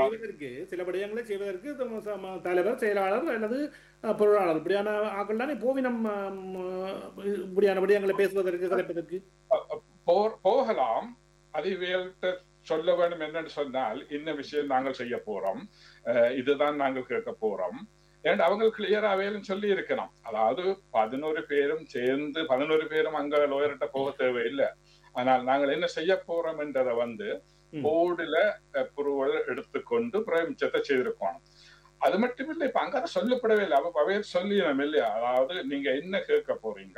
செய்வதற்கு சில விடயங்களை செய்வதற்கு தலைவர் செயலாளர் அல்லது பொருளாளர் இப்படியான ஆக்கள் தானே போவினம் இப்படியான விடயங்களை பேசுவதற்கு கதைப்பதற்கு போகலாம். அதிவேல்கிட்ட சொல்ல வேண்டும் என்னன்னு சொன்னால், இன்ன விஷயம் நாங்கள் செய்ய போறோம், இதுதான் நாங்கள் கேட்க போறோம் ஏன் அவங்க கிளியராவேலும் சொல்லி இருக்கணும். அதாவது 11 பேரும் சேர்ந்து 11 பேரும் அங்க லோயர்கிட்ட போக தேவையில்லை. ஆனால் நாங்கள் என்ன செய்ய போறோம் என்றதை போர்டுல அப்ரூவல் எடுத்துக்கொண்டு பிரமிச்சத்தை செய்திருக்கோம். அது மட்டும் இல்லை, இப்ப அங்க சொல்லப்படவே இல்லை. அவைய சொல்லிடணும் இல்லையா? அதாவது நீங்க என்ன கேட்க போறீங்க,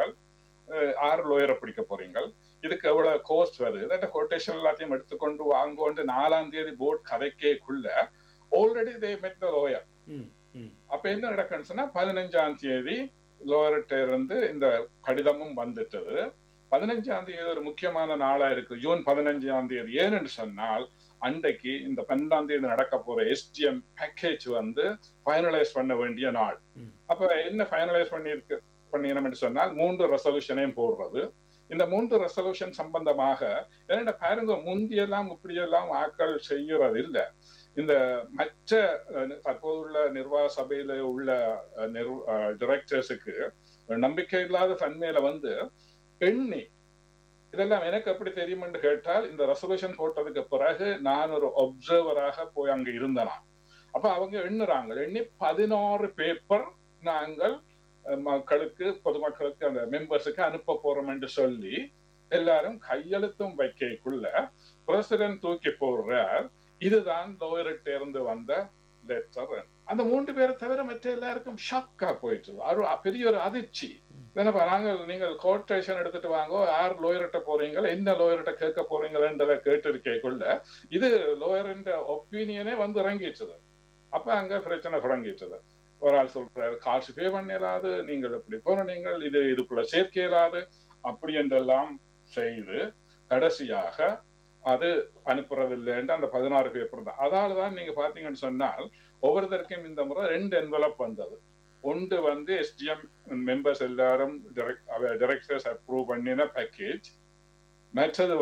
6 லோயரை பிடிக்க போறீங்க, இதுக்கு எவ்வளவு கோஸ்ட் வருது, கொட்டேஷன் எல்லாத்தையும் எடுத்துக்கொண்டு வாங்கொண்டு 4ஆம் தேதி போர்ட் கதைக்குள்ள ஆல்ரெடி தே மெட் த லோயர். அப்ப என்ன நடக்குன்னு சொன்னா 15ஆம் தேதி லோயர்கிட்ட இருந்து இந்த கடிதமும் வந்துட்டது. 15ஆம் தேதி ஒரு முக்கியமான நாளா இருக்கு, ஜூன் 15ஆம் தேதி. ஏன்னு சொன்னால் அன்றைக்கு இந்த 12ஆம் தேதி நடக்க போற SGM பேக்கேஜ் ஃபைனலைஸ் பண்ண வேண்டிய நாள். அப்ப என்ன ஃபைனலைஸ் பண்ணினோம்னு சொன்னால் 3 ரெசல்யூஷனையும் போடுறது. இந்த 3 ரெசல்யூஷன் சம்பந்தமாக என்ன பாருங்க, முந்தியெல்லாம் இப்படியெல்லாம் ஆக்கள் செய்யறது இல்லை. இந்த மற்ற தற்போதுள்ள நிர்வாக சபையில உள்ள டைரக்டர்ஸுக்கு நம்பிக்கை இல்லாத தன்மையில எண்ணி இதெல்லாம் எனக்கு எப்படி தெரியும்னு கேட்டால், இந்த ரெசல்யூஷன் போட்டதுக்கு பிறகு நான் ஒரு ஒப்சர்வராக போய் அங்க இருந்தேனா. அப்ப அவங்க எண்ணி 16 பேப்பர் நாங்கள் மக்களுக்கு, பொதுமக்களுக்கு, அந்த மெம்பர்ஸுக்கு அனுப்ப போறோம் என்று சொல்லி எல்லாரும் கையெழுத்தும் வைக்கக்குள்ள பிரசிடென்ட் தூக்கி போடுறார், இதுதான் லோயர்கிட்ட இருந்து வந்த லெட்டர். அந்த 3 பேரை தவிர மற்ற எல்லாருக்கும் ஷாக்கா போயிட்டு, பெரிய ஒரு அதிர்ச்சி. நீங்கள் கோட்டேஷன் எடுத்துட்டு வாங்க, 6 லோயர்கிட்ட போறீங்க, என்ன லோயர்கிட்ட கேட்க போறீங்களன்றதை கேட்டிருக்கக்குள்ள இது லோயரின் ஒப்பீனியனே இறங்கிட்டது. அப்ப அங்க பிரச்சனை தொடங்கிட்டது. ஒரு ஆள் சொல்றாரு, காசு பே பண்ணிடாது, நீங்கள் இப்படி போன, நீங்கள் இதுக்குள்ள சேர்க்க இயலாது, அப்படி என்றெல்லாம் செய்து கடைசியாக அது அனுப்புறதில்லைன்னு அந்த 16 பேப்பர் தான். அதாலதான் நீங்க பாத்தீங்கன்னு சொன்னால் ஒவ்வொருத்தருக்கும் இந்த முறை 2 என்வலப் வந்தது. ஒன்று SGM மெம்பர்ஸ் எல்லாரும் டைரக்டர்ஸ் அப்ரூவ் பண்ணின பேக்கேஜ், மற்றது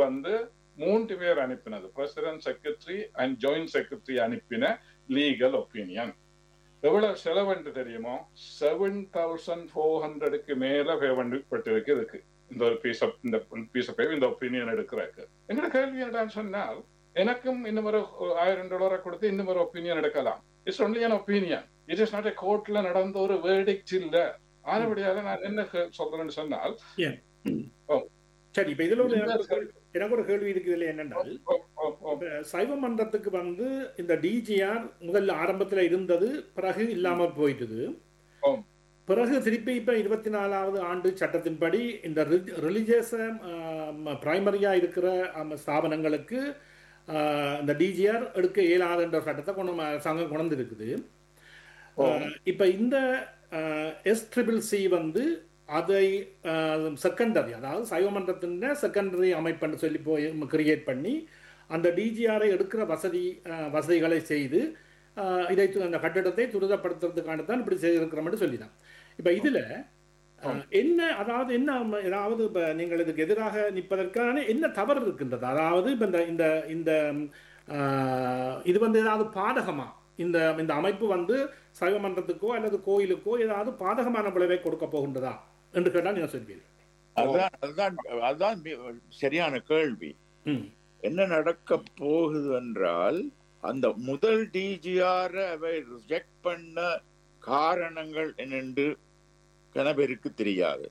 3 பேர் அனுப்பினது, president, secretary and joint secretary அனுப்பின லீகல் ஒப்பீனியன். எவ்வளவு செலவு தெரியுமோ, 7,400க்கு மேல பேப்பட்டிருக்கு இதுக்கு, இந்த ஒரு பீஸ் ஆஃப் இந்த ஒப்பீனியன் எடுக்கிறதுக்கு. எங்கட கேள்வி என்னன்னு சொன்னால், எனக்கும் இன்னும் ஒரு $1,000 கொடுத்து இன்னும் ஒரு ஒப்பீனியன் எடுக்கலாம். It's only an opinion, it is not கோர்ட்ல நடந்த ஒரு வேர்டிக்ட் இல்ல. ஆனபடியாக நான் என்ன சொல்றேன்னு சொன்னால், சரி, இப்ப இதுல எனக்கு ஒரு கேள்வி இருக்குது. இல்லை என்னென்றால், சைவ மன்றத்துக்கு இந்த DGR முதல்ல ஆரம்பத்துல இருந்தது, பிறகு இல்லாம போயிட்டது. பிறகு திருப்பி இப்ப 24வது ஆண்டு சட்டத்தின்படி இந்த ரிலிஜியஸ் பிரைமரியா இருக்கிற ஸ்தாபனங்களுக்கு இந்த DGR எடுக்க இயலாதுன்ற சட்டத்தை அரசாங்கம் கொண்டு இருக்குது. இப்ப இந்த SCCC அதை செகண்டரி, அதாவது சைவ மன்றத்தின் செகண்டரி அமைப்புன்னு சொல்லி போய் கிரியேட் பண்ணி அந்த DGR-ஐ எடுக்கிற வசதிகளை செய்து இதை அந்த கட்டிடத்தை துரிதப்படுத்துறதுக்கான தான் இப்படி செய்திருக்கிறோம்னு சொல்லிதான். இப்ப இதுல என்ன, அதாவது என்ன, ஏதாவது இப்ப நீங்கள் இதுக்கு எதிராக நிற்பதற்கான என்ன தவறு இருக்கின்றது? அதாவது இப்ப இந்த இந்த இது ஏதாவது பாதகமா, இந்த இந்த அமைப்பு சைவ மன்றத்துக்கோ அல்லது கோயிலுக்கோ ஏதாவது பாதகமான விளைவை கொடுக்க போகின்றதா என்று கேட்டால் நீங்க சொல்வீர்கள். அதுதான் சரியான கேள்வி. என்ன நடக்க போகுது என்றால், அந்த முதல் DGR அவை ரிஜெக்ட் பண்ண காரணங்கள் என்னென்று கணவருக்கு தெரியாது.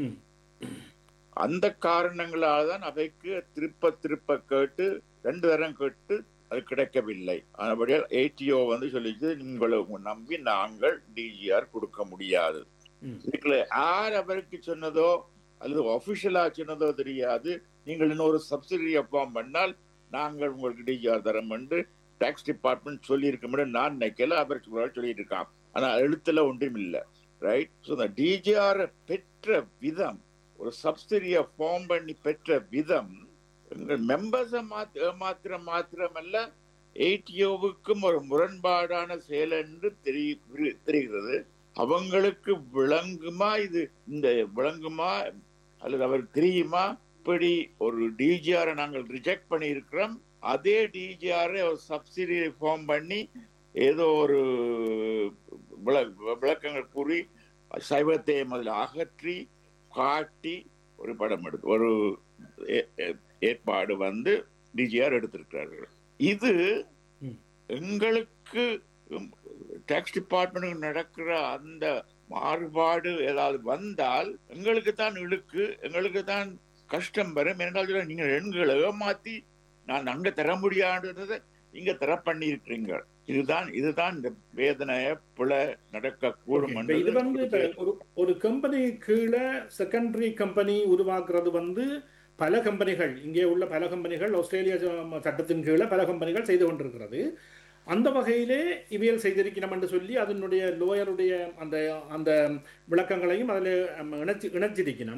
அந்த காரணங்களால் தான் அவைக்கு திருப்ப கேட்டு 2 தரம் கேட்டு அது கிடைக்கவில்லை. ஆனபடியால் ATO சொல்லிச்சு, உங்களை நம்பி நாங்கள் DGR கொடுக்க முடியாது. இதுக்குள்ள யார் அவருக்கு சொன்னதோ அல்லது அபிஷியலா சொன்னதோ தெரியாது. நீங்கள் இன்னொரு சப்சிடியை ஃபார்ம் பண்ணால் நாங்கள் உங்களுக்கு DGR தரம் என்று டாக்ஸ் டிபார்ட்மெண்ட் சொல்லி இருக்க நான் நினைக்கல. அவருக்கு சொல்லிட்டு இருக்கான், ஆனா எழுத்துல ஒன்றும் இல்லை. ரைட். ஸோ இந்த DGR பெற்ற விதம், ஒரு சப்சிடியை ஃபார்ம் பண்ணி பெற்ற விதம், மெம்பர்ஸை மாத்திரமல்ல ATOவுக்கும் ஒரு முரண்பாடான செயல் என்று தெரிகிறது. அவங்களுக்கு விளங்குமா, இது இந்த விளங்குமா அல்லது அவருக்கு தெரியுமா, இப்படி ஒரு DGR நாங்கள் ரிஜெக்ட் பண்ணி இருக்கிறோம், அதே டிஜிஆர் ஒரு சப்சிடி ஃபார்ம் பண்ணி ஏதோ ஒரு விளக்கங்கள் கூறி சைவத்தை முதல்ல அகற்றி காட்டி ஒரு படம் எடுத்து ஒரு ஏற்பாடு வந்து டிஜிஆர் எடுத்திருக்கிறார்கள். இது எங்களுக்கு டாக்ஸ் டிபார்ட்மெண்ட் நடக்கிற அந்த மாறுபாடு ஏதாவது வந்தால் எங்களுக்கு தான் இழுக்கு, எங்களுக்கு தான் கஷ்டம் வரும். என்றால் நீங்க எண்களை ஏமாத்தி நான் அங்க தர முடியாததை இங்க தர பண்ணி இருக்கிறீங்க. இதுதான் இந்த வேதனைய பிழை நடக்கக்கூடும். இது வந்து ஒரு கம்பெனி கீழே செகண்டரி கம்பெனி உருவாக்குறது வந்து பல கம்பெனிகள், இங்கே உள்ள பல கம்பெனிகள் ஆஸ்திரேலியா சட்டத்தின் கீழே பல கம்பெனிகள் செய்து கொண்டிருக்கிறது. அந்த வகையிலே இவியல் செய்திருக்கணும் என்று சொல்லி அதனுடைய லோயருடைய அந்த அந்த விளக்கங்களையும் அதில் இணைச்சிருக்கணும்.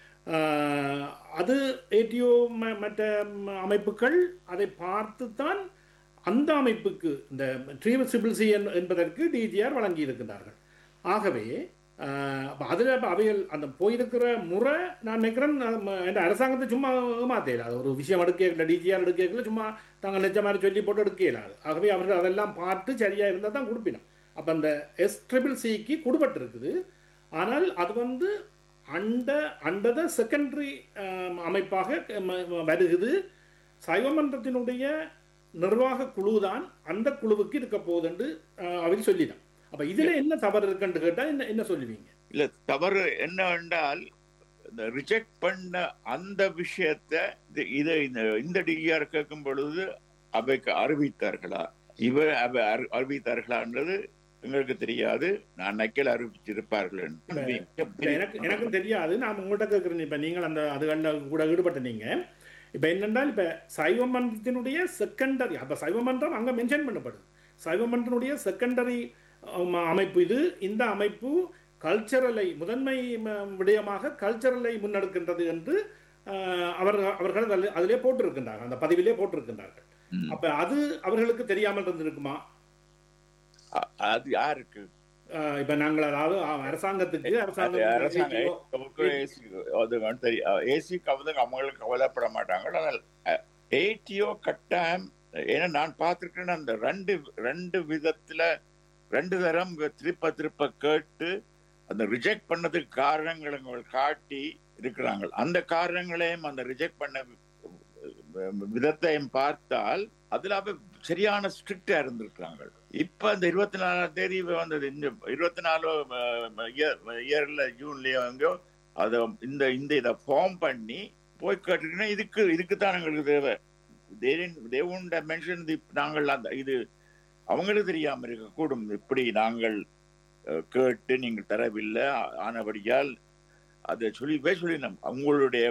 அது ஏடிஓ மற்ற அமைப்புகள் அதை பார்த்துத்தான் அந்த அமைப்புக்கு இந்த ட்ரீவசிபிலிசி என்பதற்கு டிஜிஆர் வழங்கி இருக்கின்றார்கள். ஆகவே அதில் அவைகள் அந்த போயிருக்கிற முறை நான் நினைக்கிறேன் என்ற அரசாங்கத்தை சும்மா ஏமாத்தல. அது ஒரு விஷயம் எடுக்கல, டிஜிஆர் எடுக்கல, சும்மா தாங்கள் நிச்சய மாதிரி சொல்லி போட்டு எடுக்கலாது. ஆகவே அவர்கள் அதெல்லாம் பார்த்து சரியாக இருந்தால் தான் கொடுப்பினோம். அப்போ அந்த SCCC கொடுப்பட்டு இருக்குது. ஆனால் அது வந்து அண்டத செகண்டரி அமைப்பாக வருகிறது. சைவமன்றத்தினுடைய நிர்வாக குழு தான் அந்த குழுவுக்கு இருக்க போகுது என்று அவர் சொல்லிதான். அப்ப இதுல என்ன தவறு இருக்குன்னு கேட்டா என்ன சொல்லுவீங்க? இல்ல, தவறு என்ன என்றால் இந்த ரிஜெக்ட் பண்ண அந்த விஷயத்தை இந்த டிஆர் கேட்கும் பொழுது அவைக்கு அறிவித்தார்களா, அறிவித்தார்களான்றது எங்களுக்கு தெரியாது. நான் நக்கல் அறிவிச்சிருப்பார்கள் எனக்கும் தெரியாது. நான் உங்கள்கிட்ட கேட்கிறேன். இப்ப நீங்கள் அந்த அதுகளில் கூட ஈடுபட்ட நீங்க இப்ப என்னென்றால் இப்ப சைவமன்றத்தினுடைய செகண்டரி, அப்ப சைவமன்றம் அங்க மென்ஷன் பண்ணப்படுது. சைவமன்றத்தினுடைய செகண்டரி அமைப்பு இது. இந்த அமைப்பு கல்ச்சரலை முதன்மை விடயமாக கல்ச்சரலை முன்னெடுக்கின்றது என்று அவர்கள் அதிலே போட்டிருக்கின்றார்கள், அந்த பதிவிலே போட்டிருக்கின்றார்கள். அப்ப அது அவர்களுக்கு தெரியாமல் இருந்திருக்குமா? அது யாருக்கு? இப்ப நாங்கள் அதாவது அரசாங்கத்துக்கு அவங்களுக்கு கவலைப்பட மாட்டாங்க. ஆனால் ஏடிஓ கட்டாயம், ஏன்னா நான் பார்த்திருக்கேன் அந்த ரெண்டு விதத்துல 2 தரம் திருப்ப கேட்டு அந்த ரிஜெக்ட் பண்ணதுக்கு காரணங்களை காட்டி இருக்கிறாங்க. அந்த காரணங்களையும் அந்த ரிஜெக்ட் பண்ண விதத்தையும் பார்த்தால் அதுல அவ சரியான ஸ்ட்ரிக்டா இருந்திருக்கிறாங்க. இப்ப இந்த 24ஆம் தேதி வந்தது, இந்த 24 இயர்ல ஜூன்லயோ எங்கோ அதை இந்த இதை ஃபார்ம் பண்ணி போய் கேட்டுக்கிட்டா இதுக்கு தான் எங்களுக்கு தேவை. நாங்கள் அந்த இது அவங்களுக்கு தெரியாம இருக்கக்கூடும். இப்படி நாங்கள் கேட்டு நீங்கள் தரவில்லை ஆனபடியால் அதை சொல்லினோம். அவங்களுடைய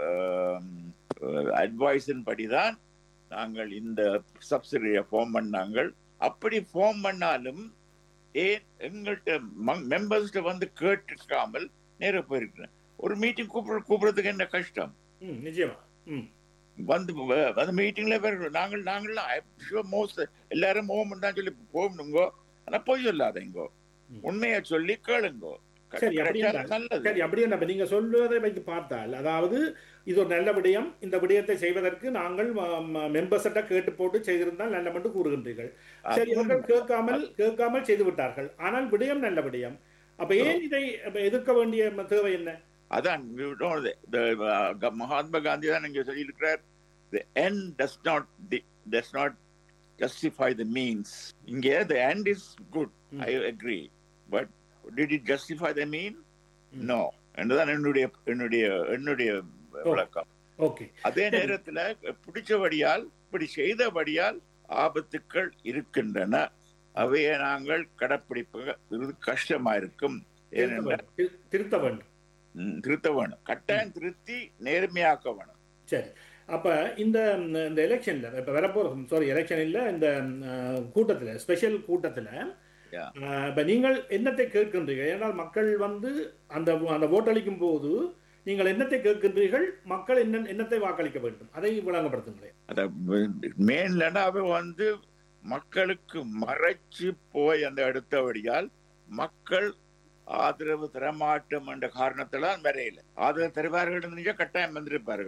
அட்வைஸின் படிதான் நாங்கள் இந்த சப்சிடியை ஃபார்ம் பண்ணாங்கள். அப்படி ஃபார்ம் பண்ணாலும் ஏன் எங்கள்கிட்ட மெம்பர்ஸ்ட வந்து கேட்டுக்காமல் நேர போயிருக்கிறேன். ஒரு மீட்டிங் கூப்பிடுறதுக்கு என்ன கஷ்டம்? நிச்சயமா வந்து அந்த மீட்டிங்ல நாங்கள்லாம் எல்லாரும் மோகம் தான் சொல்லி போகணுங்கோ. ஆனா போய் சொல்லாதீங்கோ, உண்மையை சொல்லி கேளுங்கோ. சரி, அப்படி என்ன நீங்க சொல்வதை வைத்து பார்த்தால், அதாவது இது ஒரு நல்ல விடயம், இந்த விடயத்தை செய்வதற்கு நாங்கள் மெம்பர்ஸ்ட கேட்டு போட்டு செய்திருந்தால் நல்ல மட்டும் கூறுகின்றீர்கள். சரி, அவர்கள் கேட்காமல் செய்து விட்டார்கள். ஆனால் விடயம் நல்ல விடயம். அப்ப ஏன் இதை எதிர்க்க வேண்டிய தேவை என்ன? அதான் மகாத்மா காந்தி தான் இங்க சொல்லியிருக்கிறார், the end does not justify the means. இங்கே the end is good, I agree, but did it justify the mean? No. என்றுதான் என்னுடைய விளக்கம். ஓகே. அதே நேரத்துல பிடிச்சபடியால் இப்படி செய்தபடியால் ஆபத்துக்கள் இருக்கின்றன. அவையை நாங்கள் கடைப்பிடிப்பது கஷ்டமா இருக்கும். திருத்த வேண்டும், கட்டாயம் திருத்தி நேர்மையாக்க வேணும். சரி, அப்ப இந்த எலெக்ஷன்ல இப்ப வரப்போற எலெக்ஷன் இல்ல, இந்த கூட்டத்துல, ஸ்பெஷல் கூட்டத்துல இப்ப நீங்கள் என்னத்தை கேட்கின்றீர்கள்? ஏனால் மக்கள் வந்து அந்த ஓட்டளிக்கும் போது நீங்கள் என்னத்தை கேட்கின்றீர்கள்? மக்கள் என்னத்தை வாக்களிக்க வேண்டும், அதை விளங்கப்படுத்துங்களேன். மெயின்லனாவே வந்து மக்களுக்கு மறைச்சு போய் அந்த அடுத்தபடியால் மக்கள் ஆதரவு தரமாட்டோம் என்ற காரணத்தில வரையில ஆதரவு தருவார்கள் கட்டாயம் வந்திருப்பார்கள்.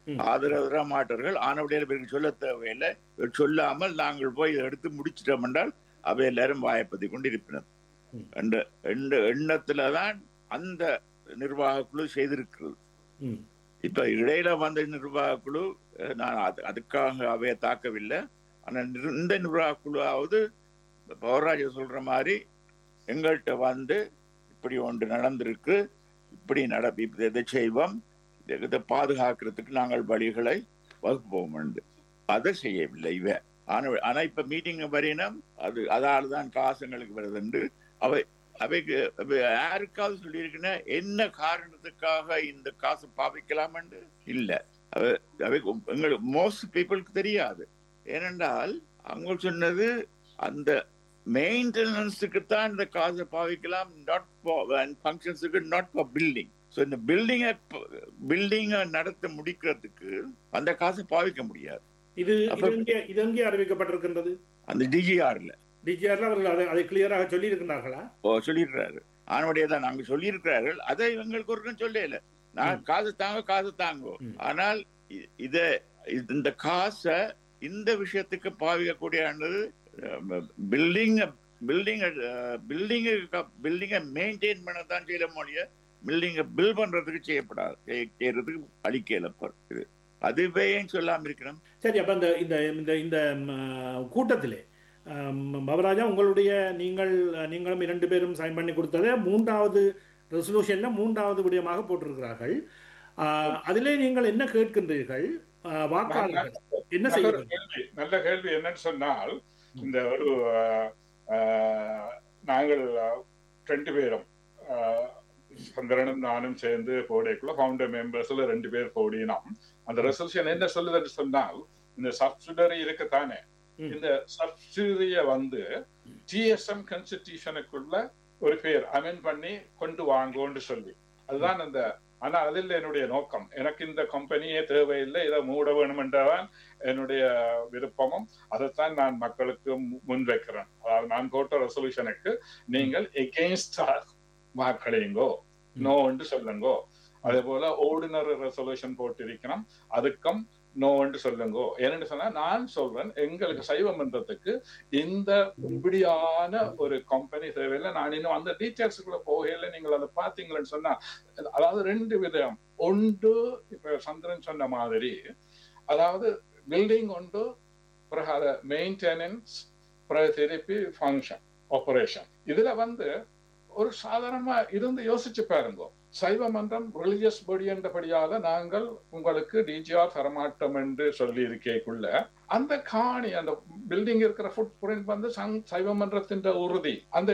ஆதரவு தர மாட்டார்கள். ஆனவுடைய சொல்ல தேவையில்லை. சொல்லாமல் நாங்கள் போய் எடுத்து முடிச்சிட்டோம் என்றால் அவை எல்லாரும் வாயப்பத்தி கொண்டு இருப்பினர் என்ற எண்ணத்துலதான் அந்த நிர்வாக குழு செய்திருக்கிறது. இப்ப இடையில வந்த நிர்வாக குழு நான் அதுக்காக அவைய தாக்கவில்லை. ஆனா இந்த நிர்வாக குழுவாவது பவராஜ சொல்ற மாதிரி எங்கள்கிட்ட வந்து இப்படி ஒன்று நடந்திருக்கு, இப்படி இதை செய்வோம், இதை பாதுகாக்கிறதுக்கு நாங்கள் வழிகளை வகுப்போம் என்று அதை செய்யவில்லை இவ. ஆனா இப்ப மீட்டிங் வரையினம் அது அதால்தான் காசுங்களுக்கு வருது என்று அவைக்கு யாருக்காவது சொல்லியிருக்குன்னா என்ன காரணத்துக்காக இந்த காசு பாவிக்கலாம் என்று இல்ல. எங்களுக்கு மோஸ்ட் பீப்புளுக்கு தெரியாது. ஏனென்றால் அவங்க சொன்னது அந்த மெயின்டெனன்ஸுக்கு தான் இந்த காசை பாவிக்கலாம், not ஃபங்க்ஷன்ஸுக்கு, not for building. So இந்த பில்டிங்கை நடத்த முடிக்கிறதுக்கு அந்த காசை பாவிக்க முடியாது. இது எங்கே அறிவிக்கப்பட்டிருக்கின்றது? அந்த டிஜிஆர்ல அவர்கள் அதை கிளியராக சொல்லி இருக்கிறார்களா? சொல்லியிருக்கிறாரு. ஆனவடைய தான் நாங்க சொல்லியிருக்கிறார்கள். அதை எங்களுக்கு ஒரு சொல்லல. நான் காசு தாங்கோ. ஆனால் இந்த காசை இந்த விஷயத்துக்கு பாவிக்கக்கூடிய பில்டிங்கை மெயின்டைன் பண்ணத்தான் செய்யல மொழிய, பில்டிங்கை பில் பண்றதுக்கு செய்யறதுக்கு அளிக்கல. இது அதுவே சொல்லாம இருக்கிறோம். சரி, அப்ப இந்த கூட்டத்திலே பவராஜா உங்களுடைய நீங்களும் 2 பேரும் சைன் பண்ணி கொடுத்ததை 3வது ரெசல்யூஷன்ல 3வது விடயமாக போட்டிருக்கிறார்கள். அதிலே நீங்கள் என்ன கேட்கின்றீர்கள்? வாக்காளர்கள் என்ன செய்ய? நல்ல கேள்வி. என்னன்னு சொன்னால், இந்த ஒரு நாங்கள் 2 பேரும் சந்திரனும் நானும் சேர்ந்து போடக்குள்ள ஃபவுண்டர் மெம்பர்ஸ்ல 2 பேர் போடினோம். அந்த ரெசல்யூஷன் என்ன சொல்லுதுன்னு சொன்னால், இந்த சப்சிடரி இருக்குத்தானே, இந்த சப்சிடிய வந்து டிஎஸ்எம் கான்ஸ்டிடியூஷனுக்குள்ள ஒரு பேர் அமெண்ட் பண்ணி கொண்டு வாங்கோன்னு சொல்லி, அதுதான் அந்த. ஆனா அதில் என்னுடைய நோக்கம், எனக்கு இந்த கம்பெனியே தேவையில்லை, இதை மூட வேணுமென்றதான் என்னுடைய விருப்பமும். அதைத்தான் நான் மக்களுக்கு முன்வைக்கிறேன். அதாவது நான் போட்ட ரெசல்யூஷனுக்கு நீங்கள் எகெயின்ஸ்ட் வாக்களிங்கோ, நோன்னு சொல்லுங்கோ. அதே போல ஆர்டினரி ரெசல்யூஷன் போட்டிருக்கணும், அதுக்கும் நோன்னு சொல்லுங்கோ. ஏன்னு சொன்னா நான் சொல்றேன், எங்களுக்கு சைவ மன்றத்துக்கு இந்த இப்படியான ஒரு கம்பெனி தேவையில்லை. நான் இன்னும் அந்த டீட்டெயில்ஸுக்குள்ள போகல. நீங்கள் அதை பார்த்தீங்களன்னு சொன்னா, அதாவது 2 விதம். ஒன்று இப்ப சந்திரன் சொன்ன மாதிரி, அதாவது பில்டிங் ஒன்று, பிறகு அதை மெயின்டெனன்ஸ், பிறகு திருப்பி ஃபங்க்ஷன் ஆபரேஷன். இதுல வந்து ஒரு சாதாரணமா இருந்து யோசிச்சு பாருங்க. சைவ மன்றம் ரிலிஜியஸ் பாடி என்றபடியால நாங்கள் உங்களுக்கு டிஜிஆர் தரமாட்டோம் என்று சொல்லி இருக்கேக்குள்ள அந்த காணி, அந்த பில்டிங் இருக்கிற ஃபுட் பிரிண்ட் வந்து சைவ மன்றத்தின் உறுதி. அந்த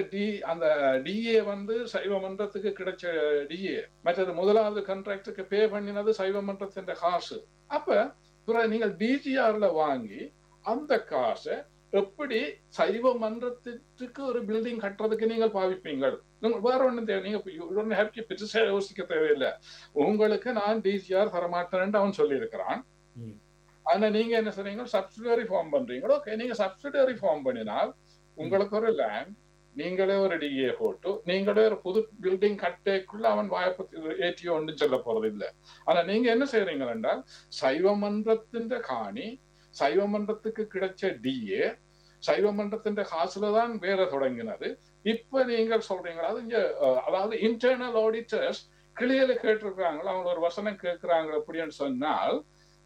டிஏ வந்து சைவ மன்றத்துக்கு கிடைச்ச டிஏ. மற்றது 1வது கான்ட்ராக்டுக்கு பே பண்ணினது சைவ மன்றத்தின் காசு. அப்ப நீங்கள் டிஜிஆர்ல வாங்கி அந்த காசை எப்படி சைவ மன்றத்துக்கு ஒரு பில்டிங் கட்டுறதுக்கு நீங்கள் பாவிப்பீங்கள்? வேற ஒண்ணும் தேவை, நீங்க யோசிக்க தேவையில்லை. உங்களுக்கு நான் டிஜிஆர் தரமாட்டேன்னு அவன் சொல்லி இருக்கிறான். ஆனா நீங்க என்ன சொன்னீங்க, சப்சிடரி ஃபார்ம் பண்றீங்களோ? ஓகே, நீங்க சப்சிடரி ஃபார்ம் பண்ணினால் உங்களுக்கு ஒரு லேண்ட், நீங்களே ஒரு டிஏ போட்டு நீங்களே ஒரு புது பில்டிங் கட்டேக்குள்ள அவன் வாய்ப்பு ஏற்றியோ ஒன்றும் சொல்ல போறது இல்லை. ஆனா நீங்க என்ன செய்யறீங்க என்றால், சைவ மன்றத்தின் காணி, சைவ மன்றத்துக்கு கிடைச்ச டிஏ, சைவ மன்றத்தின் காசுலதான் வேற தொடங்கினது. இப்ப நீங்கள் சொல்றீங்களா, அதாவது இன்டர்னல் ஆடிட்டர்ஸ் கிளியர்ல கேட்டிருக்கிறாங்களா, அவங்க ஒரு வசனம் கேட்கிறாங்க. அப்படின்னு சொன்னால்,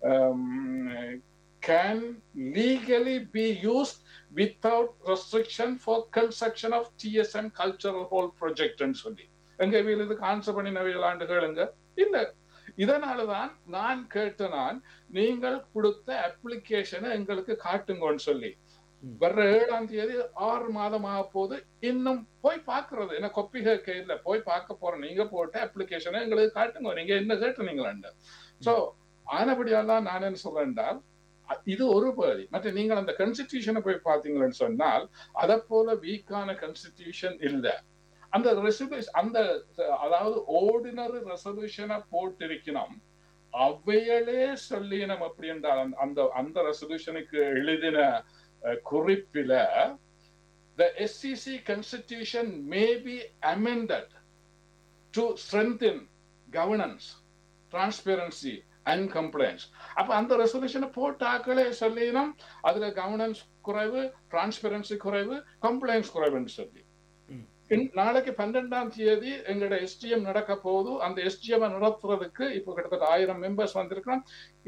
can legally be used without restriction for construction of TSM cultural hall project ன்னு சொல்லி எங்க வீடு இதுக்கு ஆன்சர் பண்ணினவைகள் ஆண்டுகளுங்க இல்ல. இதனாலதான் நான் கேட்டேன், நீங்கள் கொடுத்த அப்ளிகேஷனை எங்களுக்கு காட்டுங்கன்னு சொல்லி. வர்ற 7ஆம் தேதி 6 மாதமாக போது, இன்னும் போய் பாக்குறது என்ன கொப்பி கையில போய் பார்க்க போறோம். நீங்க போட்ட அப்ளிகேஷனை எங்களுக்கு காட்டுங்க, நீங்க என்ன கேட்டுனீங்களாண்டு. சோ ஆனபடியால்தான் நான் என்ன சொல்றேன் என்றால், இது ஒரு பகுதி. மற்ற நீங்கள் அந்த கான்ஸ்டிடியூஷனை போய் பார்த்தீங்கன்னு சொன்னால், அதை போல வீக்கான கான்ஸ்டிடியூஷன் இல்லை. அந்த ரெசல்யூஷன், அந்த அதாவது ஆர்டினரி ரெசல்யூஷனை போட்டிருக்கணும், அவையிலே சொல்லினோம். அப்படி என்றால் அந்த ரெசல்யூஷனுக்கு எழுதின குறிப்பில, the SCC constitution may be amended to strengthen governance, transparency and complaints. அப்ப அந்த ரெசல்யூஷனை போட்டாக்களே சொல்லினோம் அதுல கவர்னன்ஸ் குறைவு, டிரான்ஸ்பரன்சி குறைவு, கம்ப்ளைண்ட்ஸ் குறைவுன்னு சொல்லி. நாளைக்கு 12ஆம் தேதி எங்களோட STM நடக்க போகுது. அந்த STM நடத்துறதுக்கு இப்போ கிட்டத்தட்ட 1000 மெம்பர்ஸ் வந்திருக்கிறோம்.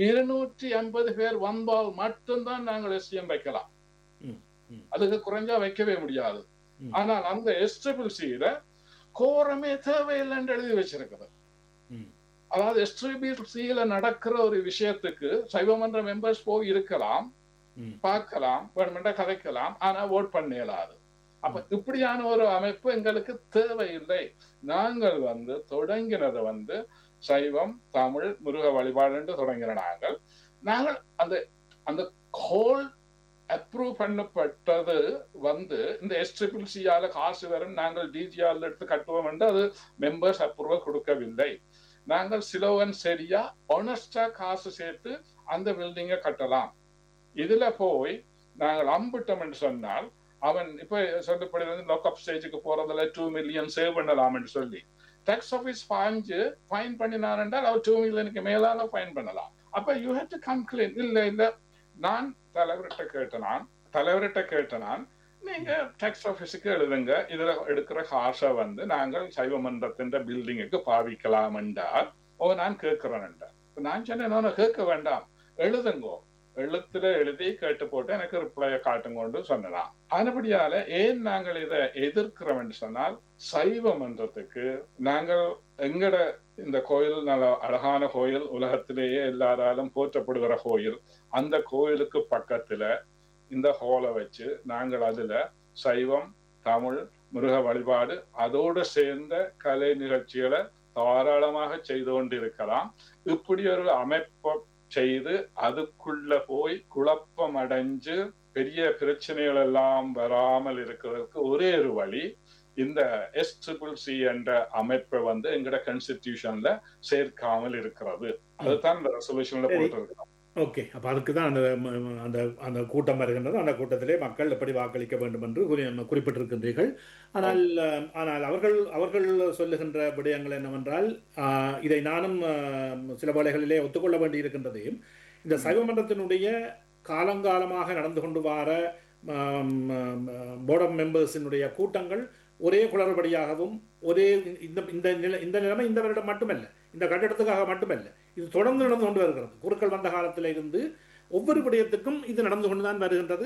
250 பேர் வந்தால் மட்டும்தான் நாங்கள் STM வைக்கலாம். அதுக்கு குறைஞ்சா வைக்கவே முடியாது. ஆனால் அந்த SCCல கோரமே தேவையில்லைன்னு எழுதி வச்சிருக்குது. அதாவது SCCல நடக்கிற ஒரு விஷயத்துக்கு சைவமன்ற மெம்பர்ஸ் போய் இருக்கலாம், பார்க்கலாம், வேணுமெண்டா கதைக்கலாம், ஆனா ஓட் பண்ண இயலாது. அப்ப இப்படியான ஒரு அமைப்பு எங்களுக்கு தேவையில்லை. நாங்கள் தொடங்கினது சைவம், தமிழ், முருக வழிபாடு தொடங்கின நாங்கள் அந்த அந்த கோல் அப்ரூவ் பண்ணப்பட்டது இந்த SCCயால காசு வரும், நாங்கள் DGR எடுத்து கட்டுவோம் என்று அது மெம்பர்ஸ் அப்ரூவல் கொடுக்கவில்லை. நாங்கள் சிலவன் சரியா ஒனஸ்டா காசு சேர்த்து அந்த பில்டிங்கை கட்டலாம். இதுல போய் நாங்கள் அம்பிட்டோம் என்று சொன்னால் அவன் இப்ப சொல்லப்படுகிறது லாக்அப் ஸ்டேஜுக்கு போறதுல 2 மில்லியன் சேவ் பண்ணலாம் என்று சொல்லி டாக்ஸ் ஆபீஸ் ஃபைன் பண்ணினார் என்றால் அவர் 2 மில்லியனுக்கு மேலாக ஃபைன் பண்ணலாம். அப்ப யூ ஹேவ் டு கம்ப்ளைன். இல்ல நான் தலைவர்கிட்ட கேட்டனான் நீங்க டாக்ஸ் ஆபீஸுக்கு எழுதுங்க, இதுல எடுக்கிற காசை நாங்கள் சைவ மன்றத்தின் பில்டிங்குக்கு பாவிக்கலாம் என்றால் நான் கேட்கிறேன் என்றார். நான் சொன்னேன் கேட்க வேண்டாம், எழுதுங்கோ, எழுத்துல எழுதி கேட்டு போட்டு எனக்கு ரிப்ளைய காட்டுங்கொண்டு சொன்னலாம். அதுபடியால ஏன் நாங்கள் இதை எதிர்க்கிறோம் என்று சொன்னால் சைவ மன்றத்துக்கு நாங்கள் எங்கட இந்த கோயில் நல்ல அழகான கோயில், உலகத்திலேயே எல்லாராலும் போற்றப்படுகிற கோயில், அந்த கோயிலுக்கு பக்கத்துல இந்த ஹோலை வச்சு நாங்கள் அதுல சைவம், தமிழ், முருக வழிபாடு அதோடு சேர்ந்த கலை நிகழ்ச்சிகளை தாராளமாக செய்து கொண்டிருக்கலாம். இப்படி ஒரு அமைப்பை செய்து அதுக்குள்ள போய் குழப்பம் அடைஞ்சு பெரிய பிரச்சனைகள் எல்லாம் வராமல் இருக்கிறதுக்கு ஒரே ஒரு வழி இந்த SCCC என்ற அமைப்பை எங்கட கான்ஸ்டிடியூஷன்ல சேர்க்காமல் இருக்கிறது. அதுதான் இந்த ரெசல்யூஷன்ல போட்டிருக்கிறோம். ஓகே, அப்ப அதுக்கு தான் அந்த அந்த கூட்டம் வருகின்றது. அந்த கூட்டத்திலே மக்கள் எப்படி வாக்களிக்க வேண்டும் என்று குறிப்பிட்டிருக்கின்றீர்கள். ஆனால் அவர்கள் சொல்லுகின்ற விடயங்கள் என்னவென்றால், இதை நானும் சில வேளைகளிலே ஒத்துக்கொள்ள வேண்டி இருக்கின்றது. இந்த சைவ மன்றத்தினுடைய காலங்காலமாக நடந்து கொண்டு வர போர்ட் ஆஃப் மெம்பர்ஸினுடைய கூட்டங்கள் ஒரே குளறுபடியாகவும் ஒரே இந்த நிலைமை இந்த வருடம் மட்டுமல்ல, இந்த கட்டிடத்துக்காக மட்டுமல்ல, இது தொடர்ந்து நடந்து கொண்டு வருகிறது. குருக்கள் வந்த காலத்தில் இருந்து ஒவ்வொரு விடயத்துக்கும் இது நடந்து கொண்டுதான் வருகின்றது.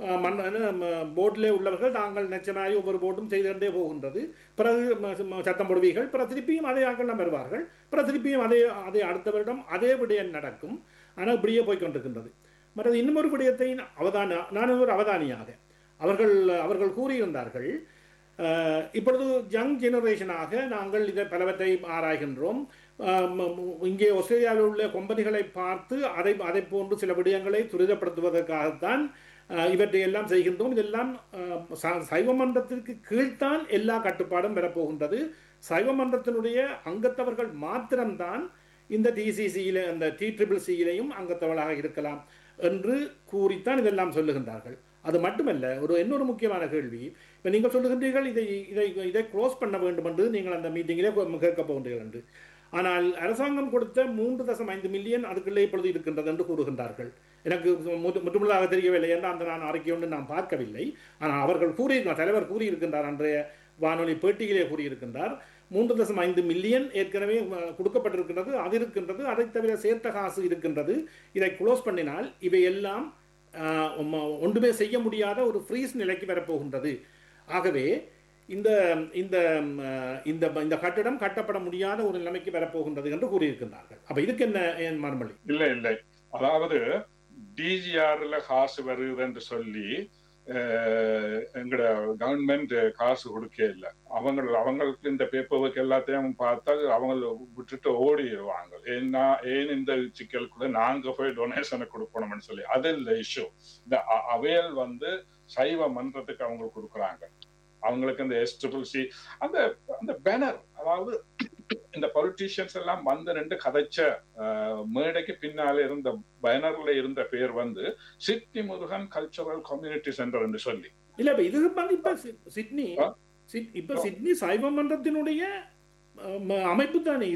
போர்டிலே உள்ளவர்கள் தாங்கள் நிச்சயமாகி ஒவ்வொரு போர்டும் செய்து கொண்டே போகின்றது. பிறகு சத்தம் போடுவீர்கள், பிறகு திருப்பியும் அதே ஆட்கள் வருவார்கள், பிறகு திருப்பியும் அதே அடுத்த வருடம் அதே விடயம் நடக்கும். ஆனால் இப்படியே போய்கொண்டிருக்கின்றது. மற்றது இன்னும் ஒரு விடயத்தை நான் ஒரு அவதானியாக அவர்கள் கூறியிருந்தார்கள். இப்பொழுது யங் ஜெனரேஷனாக நாங்கள் இதை பலவற்றை ஆராய்கின்றோம். இங்கே ஆஸ்திரேலியாவில் உள்ள கம்பெனிகளை பார்த்து அதை போன்று சில விடயங்களை துரிதப்படுத்துவதற்காகத்தான் இவற்றை எல்லாம் செய்கின்றோம். இதெல்லாம் சைவ மன்றத்திற்கு கீழ்த்தான் எல்லா கட்டுப்பாடும் பெறப்போகின்றது. சைவ மன்றத்தினுடைய அங்கத்தவர்கள் மாத்திரம்தான் இந்த TCCயில அந்த TCCயிலையும் அங்கத்தவர்களாக இருக்கலாம் என்று கூறித்தான் இதெல்லாம் சொல்லுகின்றார்கள். அது மட்டுமல்ல, இன்னொரு முக்கியமான கேள்வி, இப்போ நீங்கள் சொல்லுகின்றீர்கள் இதை க்ளோஸ் பண்ண வேண்டும் என்று நீங்கள் அந்த மீட்டிங்கிலே கேட்க போகின்றீர்கள் என்று. ஆனால் அரசாங்கம் கொடுத்த 3.5 மில்லியன் அதுக்குள்ளே இப்பொழுது இருக்கின்றது என்று கூறுகின்றார்கள். எனக்கு முற்றுமுழுதாக தெரியவில்லை என்று அந்த நான் அறிக்கை ஒன்று நான் பார்க்கவில்லை. ஆனால் அவர்கள் தலைவர் கூறியிருக்கின்றார், அன்றைய வானொலி பேட்டியிலே கூறியிருக்கின்றார், 3.5 மில்லியன் ஏற்கனவே கொடுக்கப்பட்டிருக்கின்றது, அது இருக்கின்றது, அதை தவிர சேர்த்த காசு இருக்கின்றது. இதை க்ளோஸ் பண்ணினால் இவையெல்லாம் ஒன்றுமே செய்ய முடியாத ஒரு ஃப்ரீஸ் நிலைக்கு வரப்போகின்றது. ஆகவே இந்த இந்த இந்த கட்டிடம் கட்டப்பட முடியாத ஒரு நிலைமைக்கு வரப்போகின்றது என்று கூறியிருக்கின்றார்கள். அப்ப இதுக்கு என்ன மறுமொழி? இல்லை, அதாவது DGRல காசு வருது என்று சொல்லி எங்கட கவர்மெண்ட் காசு கொடுக்க இல்லை. அவங்களுக்கு இந்த பேப்பர் ஒர்க் எல்லாத்தையும் பார்த்தா அவங்க விட்டுட்டு ஓடிடுவாங்க. ஏன் இந்த சிக்கலுக்குள்ள நாங்க போய் டொனேஷனை கொடுக்கணும்னு சொல்லி அது இல்லை இஷ்யூ. இந்த அவையல் சைவ மன்றத்துக்கு அவங்க கொடுக்குறாங்க. அவங்களுக்கு இந்த SCCC அந்த பேனர், அதாவது இந்த பொலிட்டீஷியன்ஸ் எல்லாம் ரெண்டு கதைச்ச மேடைக்கு பின்னாலே இருந்த பேனர்ல இருந்த பேர் Sydney Murugan cultural community centre என்று சொல்லி. இல்ல இது சிட்னி சைவ மன்றத்தினுடைய அமைப்பு தானே இது.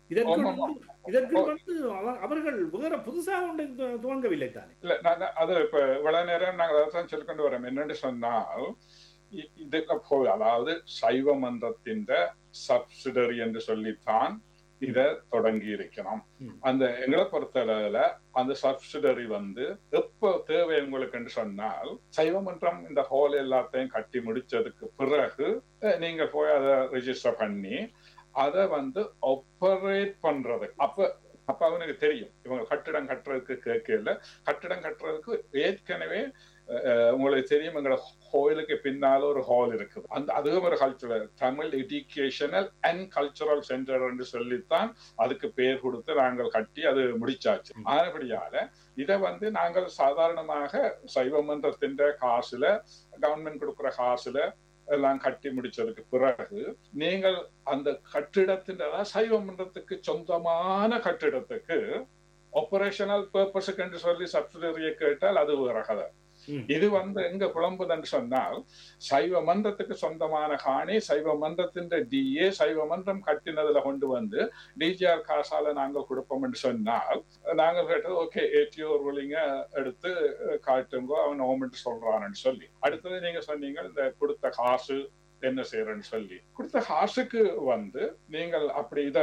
இதற்கு வந்து அவர்கள் வேற புதுசாக ஒன்று துவங்கவில்லை தானே. இல்ல அது இப்ப இவ்வளவு நேரம் நாங்கள் அதான் சொல்லிக்கொண்டு வரோம். என்னன்னு சொன்னால் இதுக்கு போய் அதாவது சைவ மன்றத்தின் சப்சிடரி என்று சொல்லித்தான் இத தொடங்கி இருக்கணும். அந்த எங்களை பொறுத்தளவுல அந்த சப்சிடரி வந்து எப்ப தேவை உங்களுக்கு என்று சொன்னால் சைவ மன்றம் இந்த ஹால் எல்லாத்தையும் கட்டி முடிச்சதுக்கு பிறகு நீங்க போய் அதை ரெஜிஸ்டர் பண்ணி அதை வந்து ஆப்பரேட் பண்றது. அப்ப அவனுக்கு தெரியும் இவங்க கட்டிடம் கட்டுறதுக்கு கேட்கல. கட்டிடம் கட்டுறதுக்கு ஏற்கனவே உங்களுக்கு தெரியும் எங்களோட கோயிலுக்கு பின்னால ஒரு ஹால் இருக்குது. அதுவும் ஒரு cultural Tamil educational and cultural centre என்று சொல்லித்தான் அதுக்கு பேர் கொடுத்து நாங்கள் கட்டி அது முடிச்சாச்சு. ஆனபடியால இதை வந்து நாங்கள் சாதாரணமாக சைவ மன்றத்தின் காசுல கவர்மெண்ட் கொடுக்குற காசுல எல்லாம் கட்டி முடிச்சதுக்கு பிறகு நீங்கள் அந்த கட்டிடத்தின் சைவ மன்றத்துக்கு சொந்தமான கட்டிடத்துக்கு ஆபரேஷனல் பர்பஸுக்கு என்று சொல்லி சப்சிடரியை கேட்டால் அது வேற கதை. இது வந்து எங்க புலம்புதுன்னு சொன்னால் சைவ மன்றத்துக்கு சொந்தமான காணி சைவ மன்றத்தின் டிஏ சைவ மன்றம் கட்டினதுல கொண்டு வந்து டிஜிஆர் காசால நாங்கள் கொடுப்போம் என்று சொன்னால் நாங்கள் கேட்டது ஓகே ஏடிஓ ரூலிங்க எடுத்து காட்டுங்கோ அவன் ஓமெண்ட் சொல்றான்னு சொல்லி. அடுத்தது நீங்க சொன்னீங்க இந்த கொடுத்த காசு என்ன செய்யறன்னு சொல்லி. கொடுத்த காசுக்கு வந்து நீங்கள் அப்படி இத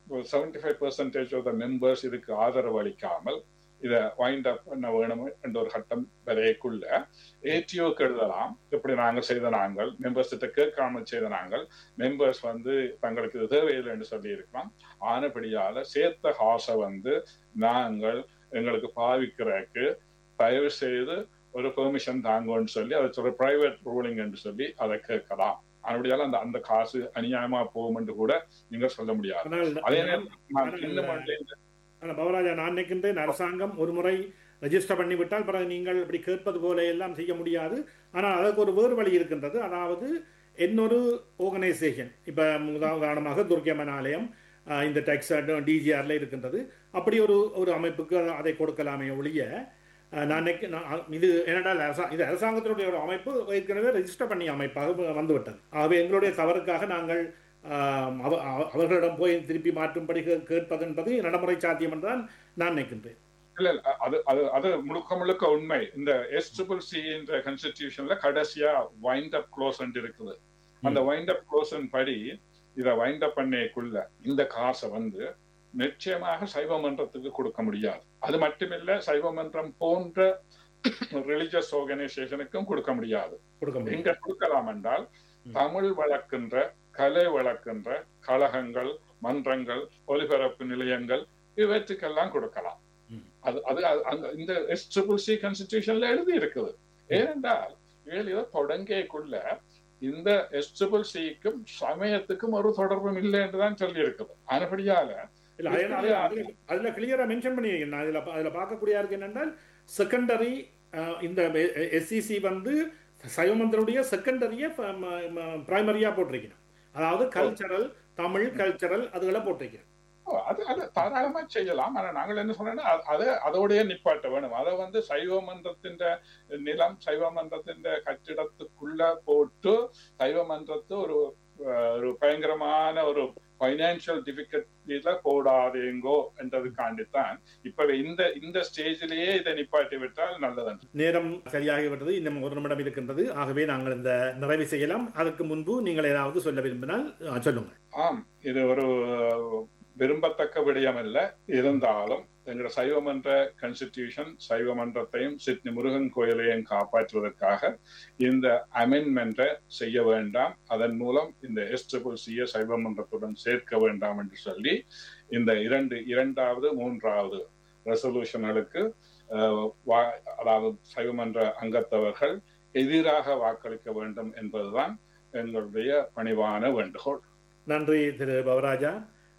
75% ஆஃப் த மெம்பர்ஸ் இதுக்கு ஆதரவு அளிக்காமல் இதை வைண்ட் அப் பண்ண வேணும் என்ற ஒரு கட்டம் வரைக்குள்ள ஏடிஓக்கு எழுதலாம். இப்படி நாங்கள் செய்த நாங்கள் மெம்பர்ஸ் கிட்ட கேட்காமல் செய்த நாங்கள் மெம்பர்ஸ் வந்து தங்களுக்கு இது தேவையில்லை என்று சொல்லி இருக்கலாம். ஆனபடியால சேர்த்த காசை வந்து நாங்கள் எங்களுக்கு பாவிக்கிறதுக்கு தயவு செய்து ஒரு பெர்மிஷன் தாங்கன்னு சொல்லி அதை சொல்ற பிரைவேட் ரூலிங் என்று சொல்லி அதை கேட்கலாம். அப்படியால அந்த காசு அநியாயமா போகும் என்று கூட நீங்க சொல்ல முடியாது. அதே நேரம் பவராஜா நான் நினைக்கின்றேன் அரசாங்கம் ஒரு முறை ரெஜிஸ்டர் பண்ணிவிட்டால் பிறகு நீங்கள் இப்படி கேட்பது போல எல்லாம் செய்ய முடியாது. ஆனால் அதற்கு ஒரு வேறு வழி இருக்கின்றது. அதாவது இன்னொரு ஆர்கனைசேஷன் இப்போ உதாரணமாக துர்க்கியம்மன் ஆலயம் இந்த டெக்ஸ் டிஜிஆர்ல இருக்கின்றது. அப்படி ஒரு அமைப்புக்கு அதை கொடுக்கலாமே ஒழிய நான் இது என்னடா இது அரசாங்கத்தினுடைய ஒரு அமைப்பு ஏற்கனவே ரெஜிஸ்டர் பண்ணிய அமைப்பாக வந்துவிட்டது. ஆகவே எங்களுடைய தவறுக்காக நாங்கள் அவர்களிடம் போய் திருப்பி மாற்றும்படி கேட்பது என்பது நடைமுறை சாத்தியம் என்றுதான் நான் நினைக்கின்றேன். இல்ல அது முழுக்க உண்மை. இந்த SCCC என்ற கான்ஸ்டிடியூஷன்ல கடைசியா வைண்ட் அப் க்ளோஸ் இருக்குது. அந்த வைண்ட் அப் க்ளோஸ் படி இதை வைண்ட் அப் பண்ணக்குள்ள இந்த காசை வந்து நிச்சயமாக சைவ மன்றத்துக்கு கொடுக்க முடியாது. அது மட்டுமில்ல சைவ மன்றம் போன்ற ரிலிஜியஸ் ஆர்கனைசேஷனுக்கும் கொடுக்க முடியாது. எங்க கொடுக்கலாம் என்றால் தமிழ் வளர்க்கின்ற கலை வளர்க்கின்ற கழகங்கள் மன்றங்கள் ஒலிபரப்பு நிலையங்கள் இவற்றுக்கெல்லாம் கொடுக்கலாம். இந்த SCCC கான்ஸ்டிடியூஷன்ல எழுதி இருக்குது. ஏனென்றால் இதை தொடங்கியக்குள்ள இந்த SCCCக்கும் சமயத்துக்கும் ஒரு தொடர்பும் இல்லை என்றுதான் சொல்லி இருக்குது. அதுபடியால அதுல கிளியரா மென்ஷன் பண்ணிருக்கேன். அதுல பார்க்கக்கூடிய இருக்கு என்னென்றால் செகண்டரி இந்த SCC வந்து சைவமன்றனுடைய செகண்டரிய பிரைமரியா போட்டிருக்கணும். அதாவது கல்ச்சரல் தமிழ் கல்ச்சரல் அதுகளை போட்டிருக்கணும். அது தாராளமா செய்யலாம். ஆனா நாங்கள் என்ன சொன்னோம்னா அதோடைய நிப்பாட்ட வேணும். அதை வந்து சைவ மன்றத்தின் நிலம் சைவ மன்றத்தின் கட்டிடத்துக்குள்ள போட்டு சைவ மன்றத்து ஒரு பயங்கரமான ஒரு பைனான்சியல் டிஃபிகல்ட்டில போடாதேங்கோ என்றதுக்காண்டித்தான் இப்ப இந்த ஸ்டேஜிலேயே இதை நிப்பாட்டி விட்டால் நல்லது. நேரம் சரியாகிவிட்டது. இன்னும் ஒரு நிமிடம் இருக்கின்றது. ஆகவே நாங்கள் இந்த நிறைவு செய்யலாம். அதற்கு முன்பு நீங்கள் ஏதாவது சொல்ல விரும்பினால் சொல்லுங்கள். இது ஒரு விரும்பத்தக்க விடயம் அல்ல. இருந்தாலும் எங்களோட சைவமன்ற கான்ஸ்டிடியூஷன் சைவ மன்றத்தையும் சிட்னி முருகன் கோயிலையும் காப்பாற்றுவதற்காக இந்த அமெண்ட்மெண்ட்டை செய்ய வேண்டாம். அதன் மூலம் இந்த SCCC சைவ மன்றத்துடன் சேர்க்க வேண்டாம் என்று சொல்லி இந்த இரண்டாவது மூன்றாவது ரெசல்யூஷன்களுக்கு அதாவது சைவமன்ற அங்கத்தவர்கள் எதிராக வாக்களிக்க வேண்டும் என்பதுதான் எங்களுடைய பணிவான வேண்டுகோள். நன்றி திரு பவராஜா.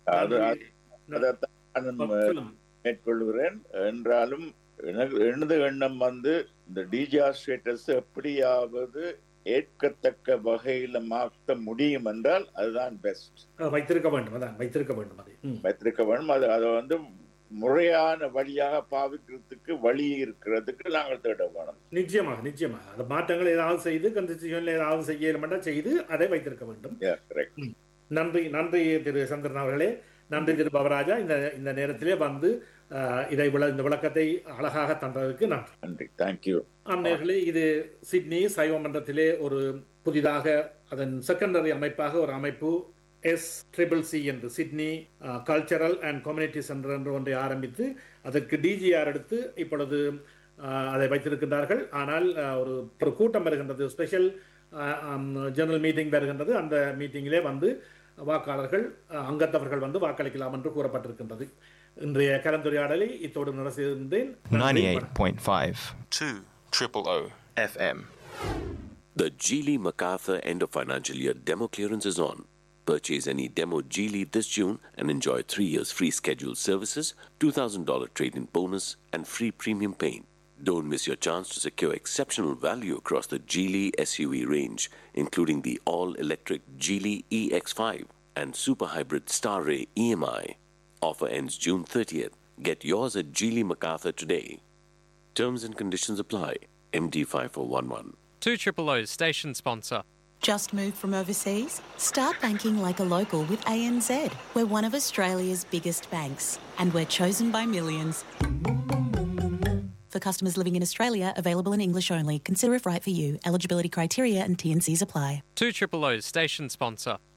மேற்கொள்கிறேன். என்றாலும் எனது எண்ணம் வந்து இந்த டிஜிஆர் ஸ்டேட்டஸ் எப்படியாவது ஏற்கத்தக்க வகையில மாற்ற முடியும் என்றால் அதுதான் பெஸ்ட். வைத்திருக்க வேண்டும். அதை வந்து முறையான வழியாக பாவிக்கிறதுக்கு வழி இருக்கிறதுக்கு நாங்கள் தேட வேணும். நிச்சயமாக அந்த மாற்றங்கள் ஏதாவது செய்து கான்ஸ்டிடியூஷன்ல ஏதாவது செய்ய செய்து அதை வைத்திருக்க வேண்டும். நன்றி திரு சந்திரன் அவர்களே. நன்றி திரு பவராஜா. இந்த நேரத்திலே வந்து இந்த விளக்கத்தை அழகாக தந்ததற்கு நன்றி. நன்றி. தேங்க்யூ. நேயர்களே, இது சிட்னி சைவ மன்றத்திலே ஒரு புதிதாக அதன் செகண்டரி அமைப்பாக ஒரு அமைப்பு SCCC என்று Sydney cultural and community centre என்று ஒன்றை ஆரம்பித்து அதற்கு DGR எடுத்து இப்பொழுது அதை வைத்திருக்கின்றார்கள். ஆனால் ஒரு கூட்டம் வருகின்றது, ஸ்பெஷல் ஜெனரல் மீட்டிங் வருகின்றது. அந்த மீட்டிங்கிலே வந்து வாக்காளர்கள் அங்கத்தவர்கள் வந்து வாக்களிக்கலாம் என்று கூறப்பட்டிருக்கின்றது. இன்றைய கலந்துரையாடலை இத்தோடு நிறைவேறுகின்றேன். 98.5 200 FM. The Geely MacArthur end of financial year demo clearance is on. Purchase any demo Geely this June and enjoy 3 years free scheduled services, $2,000 trade-in bonus and free premium paint. Don't miss your chance to secure exceptional value across the Geely SUV range, including the all-electric Geely EX5 and super hybrid Star Ray EMI. Offer ends June 30th. Get yours at Geely MacArthur today. Terms and conditions apply. MD5411. 200's station sponsor. Just moved from overseas? Start banking like a local with ANZ. We're one of Australia's biggest banks, and we're chosen by millions. For customers living in Australia, available in English only. Consider if right for you. Eligibility criteria and T&Cs apply. 200's station sponsor.